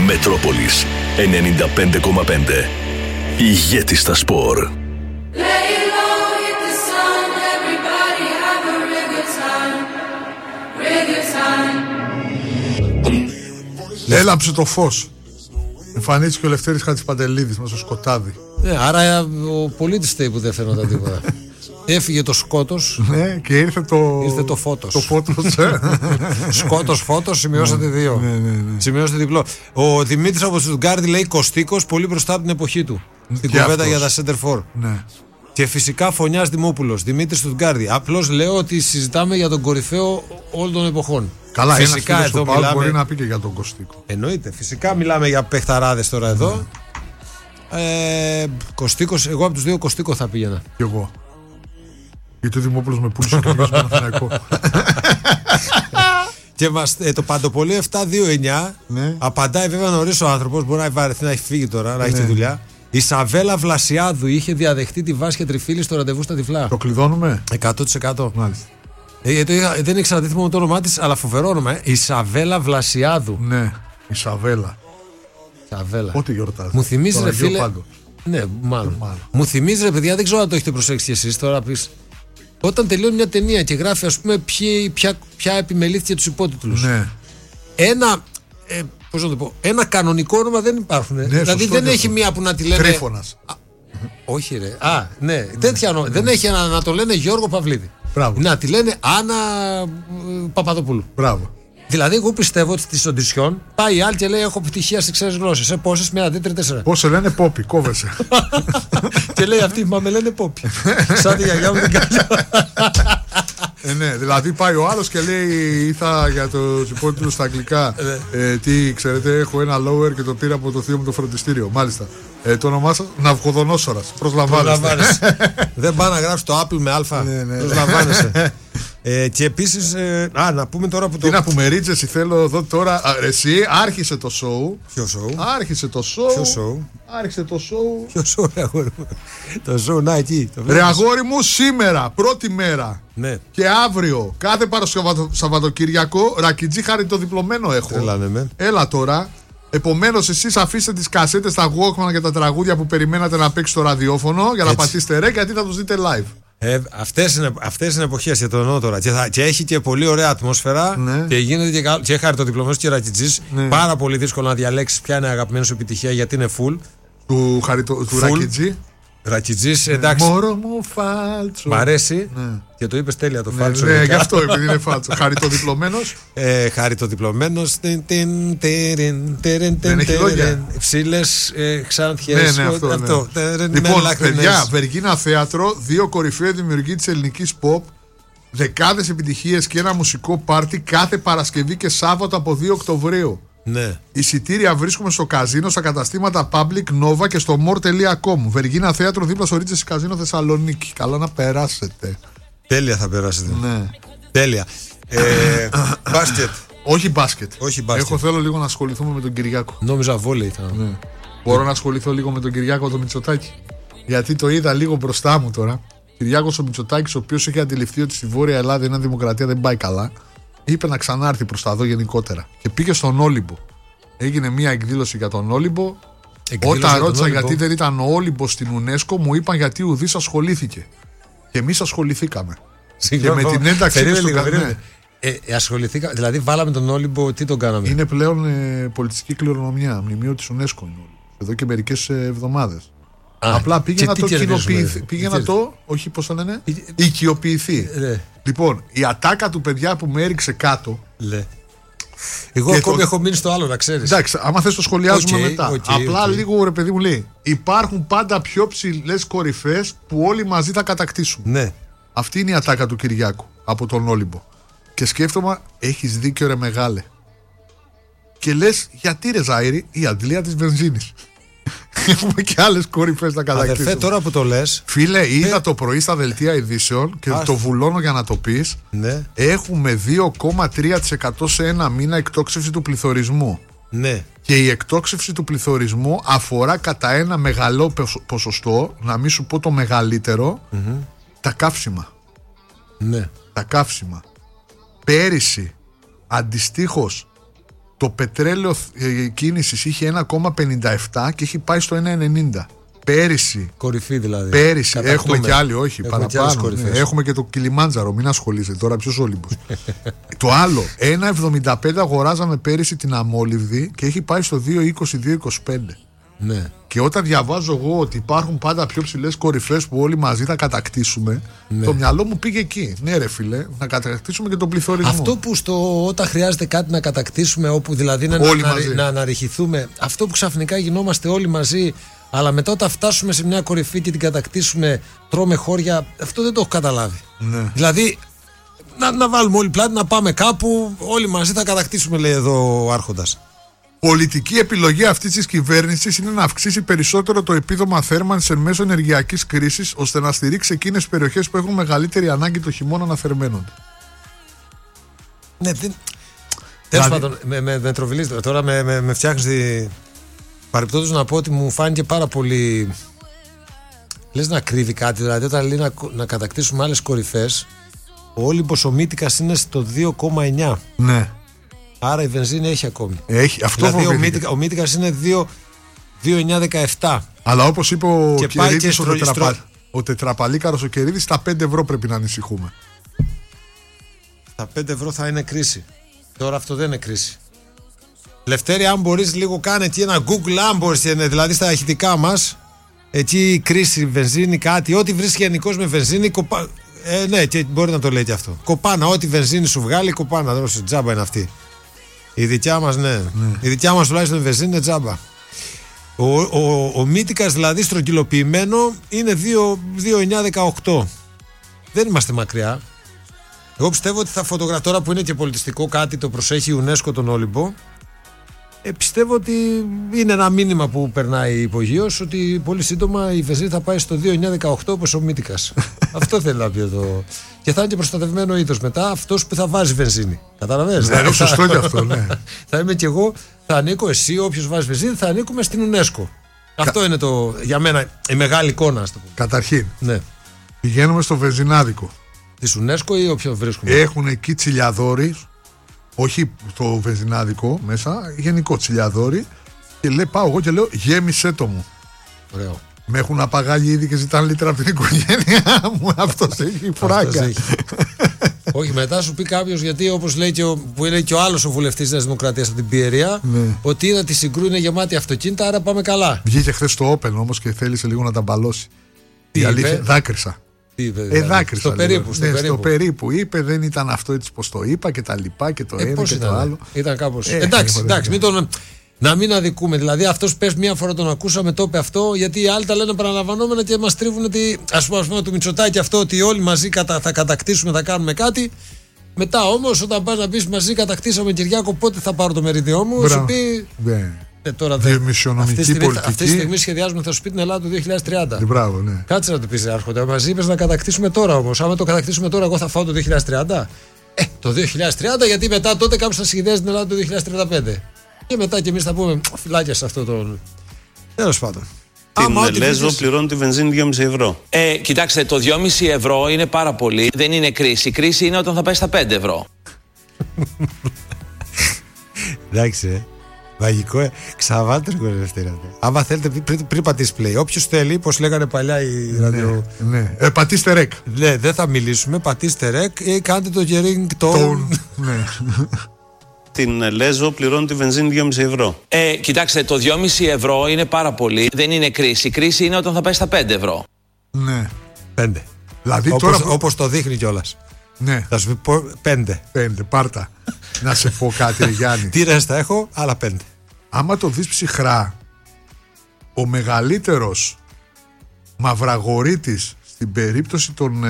Μετρόπολης 95,5. Ηγέτης στα σπορ. Έλαψε το φως. Εμφανίστηκε ο Λευτέρης Χατζηπαντελίδης μέσα στο σκοτάδι. Άρα ο πολίτης φταίει που δεν φαίνονταν τίποτα. Έφυγε το σκότος. Ναι, και ήρθε το φώτος. Το φώτος. Σκότος, φώτος, σημειώσατε δύο. Ναι. Σημειώσατε διπλό. Ο Δημήτρης από Στουτγκάρδη λέει Κωστίκος πολύ μπροστά από την εποχή του. Στην κουβέντα για τα center for. Ναι. Και φυσικά Φωνιάς Δημόπουλος, Δημήτρης Στουτγκάρδη. Απλώς λέω ότι συζητάμε για τον κορυφαίο όλων των εποχών. Καλά, φυσικά ένας εδώ μιλάμε... μιλάμε. μπορεί να πει και για τον Κωστίκο. Εννοείται. Φυσικά μιλάμε για παιχταράδες τώρα εδώ. Κωστίκος, εγώ από τους δύο Κωστίκο θα πήγαινα. Κι εγώ. Γιατί ο Δημόπουλος με πούλησε και πήγε στο Παναθηναϊκό. Και το Παντοπολί 729 ναι. Απαντάει βέβαια νωρίς ο άνθρωπος. Μπορεί να βαρεθεί να έχει φύγει τώρα, να έχει τη δουλειά. Η Σαβέλα Βλασιάδου είχε διαδεχτεί τη Βάσια Τριφίλη στο ραντεβού στα Τυφλά. Το κλειδώνουμε. 100%. Μάλιστα. Δεν ήξερα τι θυμάμαι το όνομά της, αλλά φοβερό όνομα. Η Σαβέλα Βλασιάδου. Ναι, η Σαβέλα. Ό,τι γιορτάζει. Μου θυμίζει ρε φίλε. Ναι, μάλλον. Μου θυμίζει ρε παιδιά, δεν ξέρω αν το έχετε προσέξει κι εσείς τώρα πεις. Όταν τελειώνει μια ταινία και γράφει ας πούμε ποια επιμελήθηκε τους υπότιτλους. Ναι. Πώς να το πω, ένα κανονικό όνομα δεν υπάρχουν. Ναι, δηλαδή δεν έχει μία που να τη λένε. Τρίφωνας. Όχι ρε. Ναι. Τέτοια όνομα. Δεν έχει να το λένε Γιώργο Παυλίδη. Μπράβο. Να τη λένε Άννα Παπαδοπούλου. Μπράβο. Δηλαδή, εγώ πιστεύω ότι στις οντισιόν πάει η άλλη και λέει: έχω πτυχία σε ξένες γλώσσες. Πόσες, 1, 2, 3, 4. Πώς σε λένε Πόπι, κόβεσαι. Και λέει αυτή: μα με λένε Πόπι. Σαν τη γιαγιά μου την κάνω. Ναι, δηλαδή πάει ο άλλος και λέει: ήρθα για τους υπότιτλους στα αγγλικά. Τι ξέρετε, έχω ένα lower και το πήρα από το θείο μου το φροντιστήριο. Μάλιστα. Το όνομά σας Ναυγοδονόσορας. Προσλαμβάνεστε. Δεν πάει να γράψει το Apple με Α. Προσλαμβάνεσαι. Και επίσης, να πούμε τώρα που το. Τι να πούμε, Ρίτζεση, θέλω εδώ τώρα. Εσύ, άρχισε το show. Ποιο show? Άρχισε το show. Ποιο show? Άρχισε το show. Ποιο show, ρε αγόρι μου? Το show, να εκεί. Ρε αγόρι μου, σήμερα, πρώτη μέρα. Ναι. Και αύριο, κάθε Σαββατοκύριακο, Ρακιτζή χαριτοδιπλωμένο έχω. Έλα τώρα. Επομένως, εσείς αφήστε τις κασέτες, τα Walkman και τα τραγούδια που περιμένατε να παίξει στο ραδιόφωνο για να πατήσετε ρε, γιατί θα τους δείτε live. Αυτές είναι εποχές, για το εννοώ τώρα. Και έχει και πολύ ωραία ατμόσφαιρα. Ναι. Και γίνεται και χαριτοδιπλωμένος και Ρακιτζής. Ναι. Πάρα πολύ δύσκολο να διαλέξεις ποια είναι αγαπημένη σου επιτυχία, γιατί είναι full. Του Ρακιτζή. Ρακιτζής, εντάξει. Μόρο μου φάλτσο. Μ' αρέσει. Ναι. Και το είπες τέλεια το φάλτσο. Ναι, γι' αυτό επειδή είναι φάλτσο. Χαριτοδιπλωμένος. Χαριτοδιπλωμένος. Δεν έχει λόγια. Ψήλες, ξάντιες. Ναι, αυτό. Λοιπόν, παιδιά, Βεργίνα Θέατρο, 2 κορυφαίοι δημιουργοί της ελληνικής pop. Δεκάδες επιτυχίες και ένα μουσικό πάρτι κάθε Παρασκευή και Σάββατο από 2 Οκτωβρίου. Ναι. Εισιτήρια βρίσκουμε στο καζίνο, στα καταστήματα Public, Nova και στο more.com. Βεργίνα Θέατρο δίπλα στο Ρίτζεση Καζίνο Θεσσαλονίκη. Καλά να περάσετε. Τέλεια θα περάσετε. Ναι. Τέλεια. Μπάσκετ. Όχι μπάσκετ. Έχω θέλω λίγο να ασχοληθούμε με τον Κυριάκο. Νόμιζα βόλεϊ ήταν. Ναι. Μπορώ να ασχοληθώ λίγο με τον Κυριάκο το Μητσοτάκη. Γιατί το είδα λίγο μπροστά μου τώρα. Κυριάκος ο Μητσοτάκης, ο οποίος έχει αντιληφθεί ότι στη Βόρεια Ελλάδα η Νέα Δημοκρατία δεν πάει καλά, είπε να ξανάρθει προς τα δω γενικότερα. Και πήγε στον Όλυμπο. Έγινε μια εκδήλωση για τον Όλυμπο. Όταν ρώτησα γιατί δεν ήταν ο Όλυμπος στην UNESCO, μου είπαν γιατί ουδής ασχολήθηκε. Και εμείς ασχοληθήκαμε. Και με την ένταξή του στο κανένα. Ασχοληθήκαμε, δηλαδή βάλαμε τον Όλυμπο, τι τον κάναμε? Είναι πλέον πολιτιστική κληρονομιά, μνημείο της UNESCO εδώ και μερικές εβδομάδες. Απλά πήγε να το κοινοποιηθεί. Πήγε να το, όχι πώς θα λένε, οικειοποιηθεί. Λοιπόν, η ατάκα του παιδιά που με έριξε κάτω. Εγώ ακόμη έχω μείνει στο άλλο, να ξέρεις. Εντάξει, άμα θες το σχολιάζουμε μετά. Απλά λίγο ρε παιδί μου λέει: υπάρχουν πάντα πιο ψηλές κορυφές που όλοι μαζί θα κατακτήσουν. Ναι. Αυτή είναι η ατάκα του Κυριάκου από τον Όλυμπο. Και σκέφτομαι, έχεις δίκιο ρε μεγάλε. Και λες, γιατί ρε Ζάιρη, η αντλία της βενζίνης. Έχουμε και άλλες κορυφές να κατακτήσουμε. Αδερφέ, τώρα που το λες. Φίλε, είδα το πρωί στα δελτία ειδήσεων και το βουλώνω για να το πεις. Ναι. Έχουμε 2,3% σε ένα μήνα εκτόξευση του πληθωρισμού. Ναι. Και η εκτόξευση του πληθωρισμού αφορά κατά ένα μεγάλο ποσοστό, να μην σου πω το μεγαλύτερο, τα καύσιμα. Ναι. Τα καύσιμα. Πέρυσι, αντιστοίχως, Το πετρέλαιο κίνησης είχε 1,57 και έχει πάει στο 1,90. Πέρυσι. Κορυφή δηλαδή. Πέρυσι. Έχουμε και άλλοι, όχι. Έχουμε παραπάνω. Ναι, έχουμε και το Κιλιμάντζαρο. Μην ασχολείσαι τώρα, ποιος Όλυμπος. Το άλλο. 1,75 αγοράζαμε πέρυσι την αμόλυβδη και έχει πάει στο 2,20-2,25. Ναι. Και όταν διαβάζω εγώ ότι υπάρχουν πάντα πιο ψηλές κορυφές που όλοι μαζί θα κατακτήσουμε, ναι, το μυαλό μου πήγε εκεί. Ναι, ρε φίλε, να κατακτήσουμε και τον πληθωρισμό. Αυτό που όταν χρειάζεται κάτι να κατακτήσουμε, όπου δηλαδή να αναρριχηθούμε, αυτό που ξαφνικά γινόμαστε όλοι μαζί, αλλά μετά όταν φτάσουμε σε μια κορυφή και την κατακτήσουμε, τρώμε χώρια, αυτό δεν το έχω καταλάβει. Ναι. Δηλαδή, να βάλουμε όλοι πλάτη, να πάμε κάπου, όλοι μαζί θα κατακτήσουμε, λέει εδώ ο Άρχοντας. Πολιτική επιλογή αυτής της κυβέρνησης είναι να αυξήσει περισσότερο το επίδομα θέρμανσης εν μέσω ενεργειακής κρίσης, ώστε να στηρίξει εκείνες τις περιοχές που έχουν μεγαλύτερη ανάγκη το χειμώνα να θερμαίνονται. Ναι, τέλος πάντων, με τροβιλείς τώρα, με φτιάχνεις παρεπτόντως να πω ότι μου φάνηκε πάρα πολύ. Λες να κρύβει κάτι, δηλαδή όταν λέει να κατακτήσουμε άλλες κορυφές, ο Όλυμπος ο Μύτικας είναι στο 2,9. Ναι. Άρα η βενζίνη έχει ακόμη. Έχει, αυτό δηλαδή ο Μύτικας είναι 2,917. Αλλά όπως είπε ο Κερίδης, ο τετραπαλίκαρος ο Κερίδης, στα 5 ευρώ πρέπει να ανησυχούμε. Τα 5 ευρώ θα είναι κρίση. Τώρα αυτό δεν είναι κρίση. Λευτέρη, αν μπορείς λίγο κάνε εκεί ένα Google, αν μπορείς, δηλαδή στα ηχητικά μας, εκεί κρίση, βενζίνη, κάτι, ό,τι βρεις γενικώς με βενζίνη, ναι, και μπορεί να το λέει και αυτό. Κοπάνα, ό,τι βενζίνη σου βγάλει, κοπάνα, δώσε, τζάμπα είναι αυτή. Η δικιά μας, ναι. Η δικιά μας τουλάχιστον η βενζίνη είναι τζάμπα. Ο Μύτικας δηλαδή στρογγυλοποιημένο είναι 2,918. Δεν είμαστε μακριά. Εγώ πιστεύω ότι θα φωτογραφεί τώρα που είναι και πολιτιστικό κάτι, το προσέχει η UNESCO τον Όλυμπο. Πιστεύω ότι είναι ένα μήνυμα που περνάει υπογείως ότι πολύ σύντομα η βενζίνη θα πάει στο 2,918 όπως ο Μύτικας. Αυτό θέλει να πει εδώ. Και θα είναι και προστατευμένο είδος μετά αυτός που θα βάζει βενζίνη. Καταλαβαίνεις. Ναι, είναι σωστό και αυτό, ναι. Θα είμαι κι εγώ, θα ανήκω, εσύ, όποιος βάζει βενζίνη, θα ανήκουμε στην UNESCO. Αυτό είναι για μένα η μεγάλη εικόνα, ας το πούμε. Καταρχήν, ναι, πηγαίνουμε στο βενζινάδικο. Της UNESCO ή όποιο βρίσκουμε. Έχουν εκεί τσιλιαδόροι. Όχι το βενζινάδικο μέσα, γενικό τσιλιαδόρι. Και λέει, πάω εγώ και λέω, γέμισέ το μου. Ωραίο. Με έχουν απαγάγει ήδη και ζητάνε λίτρα από την οικογένειά μου. Αυτός έχει φράγκα. Όχι, μετά σου πει κάποιος, γιατί όπως λέει που είναι και ο άλλος ο βουλευτής της Νέας Δημοκρατίας από την Πιερία, ναι, ότι είδα τη Συγκρού είναι γεμάτη αυτοκίνητα, άρα πάμε καλά. Βγήκε χθες στο Open όμως και θέλησε λίγο να τα μπαλώσει. Η αλήθεια, δάκρυσα. Δάκρυσα. Στο περίπου είπε, δεν ήταν αυτό έτσι πως το είπα και τα λοιπά και το ένα και το άλλο. Ήταν κάπως. Εντάξει, να μην αδικούμε. Δηλαδή, αυτός πες μία φορά τον ακούσαμε, το είπε αυτό, γιατί οι άλλοι τα λένε παραλαμβανόμενα και μας τρίβουν ότι, ας πούμε, το Μητσοτάκη αυτό, ότι όλοι μαζί θα κατακτήσουμε, θα κάνουμε κάτι. Μετά όμως, όταν πας να πεις μαζί κατακτήσαμε, Κυριάκο, πότε θα πάρω το μερίδιό μου, σου πει. Τώρα αυτή τη στιγμή σχεδιάζουμε θα σου πει την Ελλάδα του 2030. Μπράβο, ναι. Κάτσε να το πεις, Άρχοντα. Μαζί είπες να κατακτήσουμε τώρα όμως. Άμα το κατακτήσουμε τώρα, εγώ θα φάω το 2030. Το 2030, γιατί μετά τότε κάποιος θα σχεδιάζει την Ελλάδα του 2035. Και μετά και εμείς θα πούμε φυλάκια σε αυτό το. Τέλος πάντων. Την Λέσβο πληρώνει τη βενζίνη 2,5 ευρώ. Κοιτάξτε, το 2,5 ευρώ είναι πάρα πολύ. Δεν είναι κρίση. Η κρίση είναι όταν θα πάει στα 5 ευρώ. Εντάξει, μαγικό, ξαβάτε λίγο ελευθερία. Άμα θέλετε, πριν πατήσει play. Όποιος θέλει, πως λέγανε παλιά οι ραδιο. Ναι. Πατήστε ρεκ. Ναι, δεν θα μιλήσουμε. Πατήστε ρεκ ή κάντε το gering tone. Ναι. Την Λέσβο πληρώνει τη βενζίνη 2,5 ευρώ. Κοιτάξτε, το 2,5 ευρώ είναι πάρα πολύ. Δεν είναι κρίση. Η κρίση είναι όταν θα πάει στα 5 ευρώ. Ναι. 5. Δηλαδή όπως το δείχνει κιόλας. Ναι. Θα σου πει 5. 5, πάρτα. Να σε πω κάτι, Γιάννη. Τι ρέστα έχω, άλλα 5. Άμα το δεις ψυχρά, ο μεγαλύτερος μαυραγορείτης στην περίπτωση των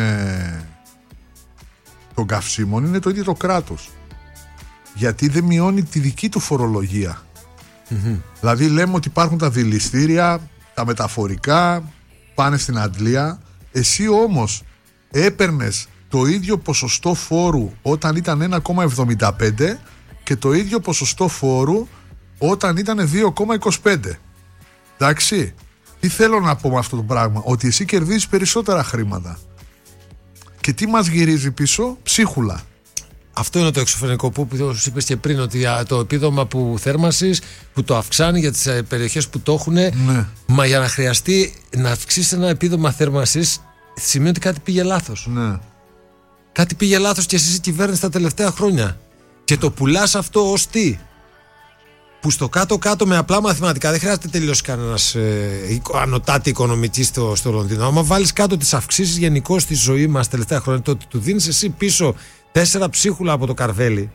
καυσίμων είναι το ίδιο το κράτος. Γιατί δεν μειώνει τη δική του φορολογία. Δηλαδή λέμε ότι υπάρχουν τα δηληστήρια, τα μεταφορικά, πάνε στην Αντλία. Εσύ όμως έπαιρνες το ίδιο ποσοστό φόρου όταν ήταν 1,75 και το ίδιο ποσοστό φόρου όταν ήταν 2,25. Εντάξει. Τι θέλω να πω με αυτό το πράγμα? Ότι εσύ κερδίζεις περισσότερα χρήματα. Και τι μας γυρίζει πίσω? Ψίχουλα. Αυτό είναι το εξωφρενικό που είπες και πριν, ότι το επίδομα που θέρμανσης που το αυξάνει για τις περιοχές που το έχουν. Ναι. Μα για να χρειαστεί να αυξήσει ένα επίδομα θέρμανσης, σημαίνει ότι κάτι πήγε λάθος. Ναι. Κάτι πήγε λάθος και εσείς η κυβέρνηση τα τελευταία χρόνια. Και το πουλάς αυτό ως τι? Που στο κάτω-κάτω με απλά μαθηματικά, δεν χρειάζεται τελειώσει κανένας ανωτάτη οικονομική στο Λονδίνο. Άμα βάλεις κάτω τις αυξήσεις γενικώς στη ζωή μας τα τελευταία χρόνια, το ότι του δίνεις εσύ πίσω 4 ψίχουλα από το καρβέλι,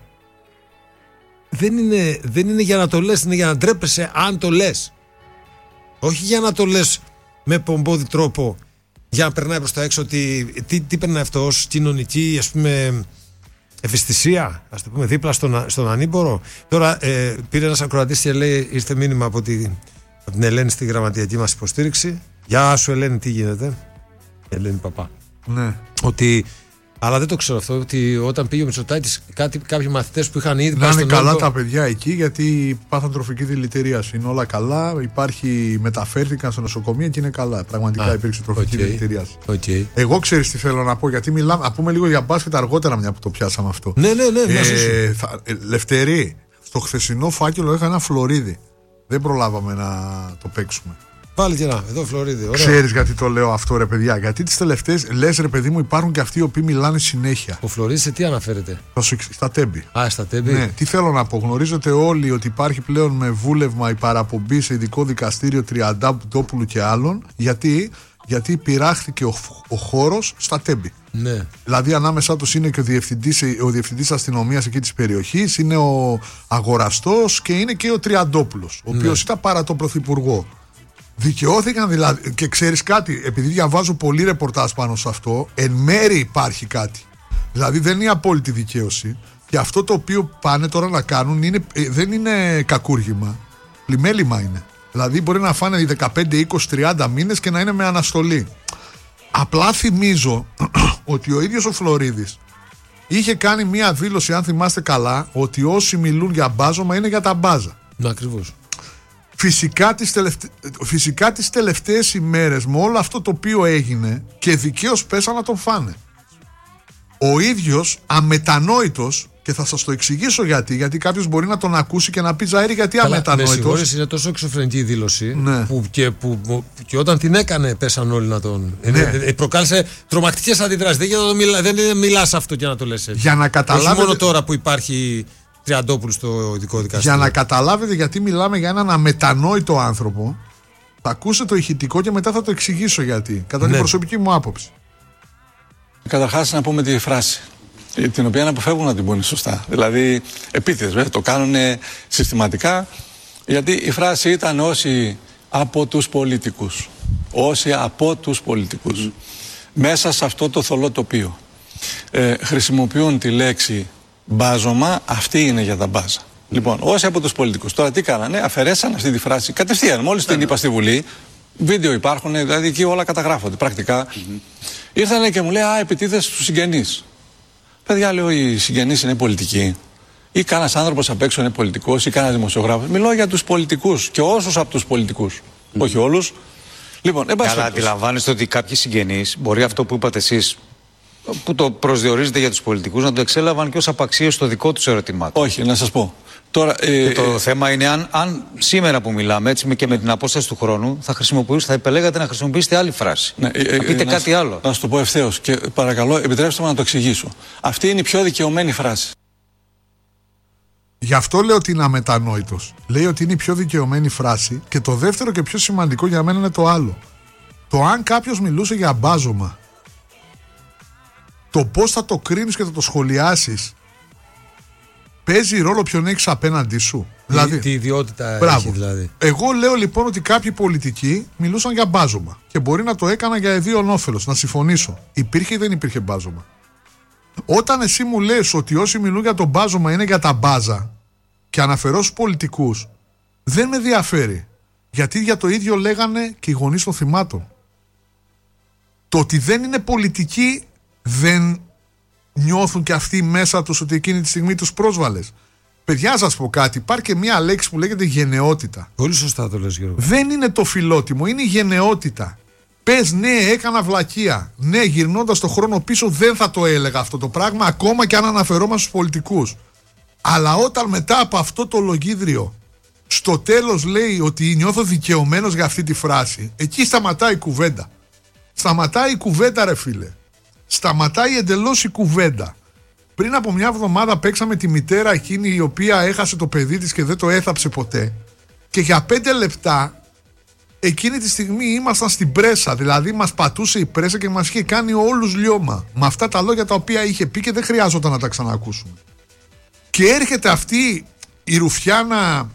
δεν είναι για να το λες, είναι για να ντρέπεσαι αν το λες. Όχι για να το λες με πομπόδι τρόπο, για να περνάει προς τα έξω ότι τι περνάει αυτό ως κοινωνική, ας πούμε, ευαισθησία, ας το πούμε, δίπλα στον ανήμπορο. Τώρα πήρε ένας ακροατής και λέει, ήρθε μήνυμα από την Ελένη στη γραμματιακή μας υποστήριξη. Γεια σου Ελένη, τι γίνεται? Ελένη Παπά. Ναι. Ότι, αλλά δεν το ξέρω αυτό, ότι όταν πήγε ο Μητσοτάκης, κάποιοι μαθητές που είχαν ήδη να πάει είναι στον καλά Όλυμπο, τα παιδιά εκεί, γιατί πάθαν τροφική δηλητηρίαση. Είναι όλα καλά. Μεταφέρθηκαν στο νοσοκομείο και είναι καλά. Πραγματικά υπήρξε τροφική δηλητηρίαση. Okay. Εγώ ξέρεις τι θέλω να πω, γιατί μιλάμε. Α πούμε λίγο για μπάσκετ αργότερα, μια που το πιάσαμε αυτό. Ναι. Λευτέρη, στο χθεσινό φάκελο είχα ένα φλωρίδι. Δεν προλάβαμε να το παίξουμε. Πάλι και να, εδώ Φλωρίδη. Ξέρεις γιατί το λέω αυτό, ρε παιδιά? Γιατί τις τελευταίες, λες ρε παιδί μου, υπάρχουν και αυτοί οι οποίοι μιλάνε συνέχεια. Ο Φλωρίδης σε τι αναφέρεται? Στα τέμπη. Στα τέμπη. Ναι, τι θέλω να πω. Γνωρίζετε όλοι ότι υπάρχει πλέον με βούλευμα η παραπομπή σε ειδικό δικαστήριο Τριαντόπουλου και άλλων. Γιατί πειράχθηκε ο χώρος στα τέμπη. Ναι. Δηλαδή ανάμεσά τους είναι και ο διευθυντής αστυνομίας εκεί της περιοχής, είναι ο αγοραστός και είναι και ο Τριαντόπουλος, ο οποίος ήταν παρά τον πρωθυπουργό. Δικαιώθηκαν δηλαδή, και ξέρεις κάτι, επειδή διαβάζω πολύ ρεπορτάζ πάνω σε αυτό, εν μέρει υπάρχει κάτι. Δηλαδή δεν είναι η απόλυτη δικαίωση, και αυτό το οποίο πάνε τώρα να κάνουν δεν είναι κακούργημα, πλημέλημα είναι. Δηλαδή μπορεί να φάνε 15, 20, 30 μήνες και να είναι με αναστολή. Απλά θυμίζω ότι ο ίδιος ο Φλωρίδης είχε κάνει μία δήλωση, αν θυμάστε καλά, ότι όσοι μιλούν για μπάζωμα είναι για τα μπάζα. Ναι, ακριβώς. Φυσικά τις τελευταίες ημέρες, με όλο αυτό το οποίο έγινε, και δικαίως πέσαν να τον φάνε. Ο ίδιος αμετανόητος, και θα σας το εξηγήσω γιατί κάποιος μπορεί να τον ακούσει και να πει Ζαήρη, γιατί αμετανόητος. Με συγχωρείς, είναι τόσο εξωφρενική η δήλωση, ναι, και όταν την έκανε πέσαν όλοι να τον... Ναι. Προκάλεσε τρομακτικές αντιδράσεις. Δεν μιλάς αυτό και να το λες έτσι. Για να καταλάβετε... Όχι μόνο τώρα που υπάρχει Τριαντόπουλου στο ειδικό δικαστήριο. Για να καταλάβετε γιατί μιλάμε για έναν αμετανόητο άνθρωπο, θα ακούσετε το ηχητικό και μετά θα το εξηγήσω γιατί, κατά την προσωπική μου άποψη. Καταρχάς να πούμε τη φράση, την οποία αποφεύγουν να την πούνε σωστά. Δηλαδή επίτηδες, το κάνουν συστηματικά, γιατί η φράση ήταν όσοι από τους πολιτικούς. Όσοι από τους πολιτικούς. Μέσα σε αυτό το θολό τοπίο χρησιμοποιούν τη λέξη μπάζωμα, αυτή είναι για τα μπάζα. Λοιπόν, όσοι από τους πολιτικούς. Τώρα τι κάνανε, αφαιρέσαν αυτή τη φράση κατευθείαν. Μόλις την είπα στη Βουλή, βίντεο υπάρχουν, δηλαδή εκεί όλα καταγράφονται πρακτικά. Ήρθανε και μου λέει, επιτίθεσαι στους συγγενείς. Παιδιά, λέω, οι συγγενείς είναι πολιτικοί? Ή κανένας άνθρωπος απ' έξω είναι πολιτικός, ή κανένας δημοσιογράφος? Μιλώ για τους πολιτικούς και όσους από τους πολιτικούς. Όχι όλους. Λοιπόν, αλλά αντιλαμβάνεστε ότι κάποιοι συγγενείς, μπορεί αυτό που είπατε εσείς, που το προσδιορίζετε για τους πολιτικούς, να το εξέλαβαν και ως απαξίωση στο δικό τους ερώτημά του. Όχι, να σας πω. Τώρα, το θέμα είναι αν σήμερα που μιλάμε, έτσι και με την απόσταση του χρόνου, θα επελέγατε να χρησιμοποιήσετε άλλη φράση. Ναι, να πείτε κάτι άλλο. Να σου το πω ευθέως και παρακαλώ, επιτρέψτε μου να το εξηγήσω. Αυτή είναι η πιο δικαιωμένη φράση. Γι' αυτό λέω ότι είναι αμετανόητος. Λέει ότι είναι η πιο δικαιωμένη φράση, και το δεύτερο και πιο σημαντικό για μένα είναι το άλλο. Το αν κάποιος μιλούσε για μπάζωμα, το πώς θα το κρίνεις και θα το σχολιάσεις, παίζει ρόλο ποιον έχεις απέναντί σου. Δηλαδή, τι ιδιότητα έχει δηλαδή. Εγώ λέω λοιπόν ότι κάποιοι πολιτικοί μιλούσαν για μπάζωμα και μπορεί να το έκανα για ιδίον όφελος. Να συμφωνήσω. Υπήρχε ή δεν υπήρχε μπάζωμα? Όταν εσύ μου λες ότι όσοι μιλούν για το μπάζωμα είναι για τα μπάζα και αναφερώ στους πολιτικούς, δεν με ενδιαφέρει. Γιατί για το ίδιο λέγανε και οι γονείς των θυμάτων. Το ότι δεν είναι πολιτικοί δεν νιώθουν και αυτοί μέσα τους ότι εκείνη τη στιγμή τους πρόσβαλες? Παιδιά, σας πω κάτι, υπάρχει και μία λέξη που λέγεται γενναιότητα. Πολύ σωστά το λες, Γιώργο. Δεν είναι το φιλότιμο, είναι η γενναιότητα. Πες ναι, έκανα βλακεία. Ναι, γυρνώντας το χρόνο πίσω δεν θα το έλεγα αυτό το πράγμα, ακόμα και αν αναφερόμαστε στους πολιτικούς. Αλλά όταν μετά από αυτό το λογίδριο στο τέλος λέει ότι νιώθω δικαιωμένος για αυτή τη φράση, εκεί σταματάει η κουβέντα. Σταματάει η κουβέντα, ρε φίλε. Σταματάει εντελώς η κουβέντα. Πριν από μια εβδομάδα παίξαμε τη μητέρα εκείνη η οποία έχασε το παιδί της και δεν το έθαψε ποτέ. Και για 5 λεπτά εκείνη τη στιγμή ήμασταν στην πρέσα. Δηλαδή μας πατούσε η πρέσα και μας είχε κάνει όλους λιώμα. Με αυτά τα λόγια τα οποία είχε πει και δεν χρειάζονταν να τα ξανακούσουμε. Και έρχεται αυτή η ρουφιάνα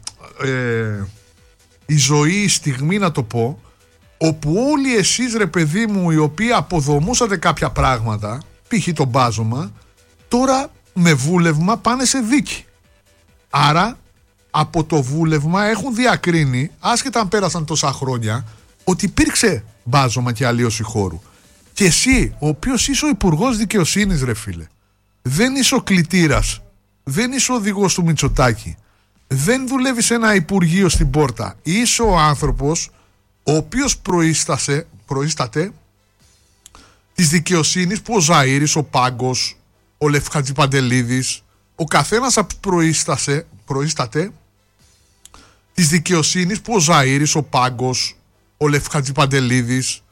η ζωή, η στιγμή να το πω, όπου όλοι εσείς, ρε παιδί μου, οι οποίοι αποδομούσατε κάποια πράγματα, π.χ. το μπάζωμα, τώρα με βούλευμα πάνε σε δίκη. Άρα από το βούλευμα έχουν διακρίνει, άσχετα αν πέρασαν τόσα χρόνια, ότι υπήρξε μπάζωμα και αλλίωση χώρου. Και εσύ, ο οποίος είσαι ο υπουργός δικαιοσύνης, ρε φίλε, δεν είσαι ο κλητήρας, δεν είσαι ο οδηγός του Μητσοτάκη, δεν δουλεύεις σε ένα υπουργείο στην πόρτα, είσαι ο άνθρωπος ο οποίος προείσταται της δικαιοσύνης, που ο Ζαΐρης, ο Πάγκος, ο Λευκατζηπαντελίδης, ο καθένας προείσταται της δικαιοσύνης που ο Ζαΐρης, ο Πάγκος, ο Λευκατζηπαντελίδης,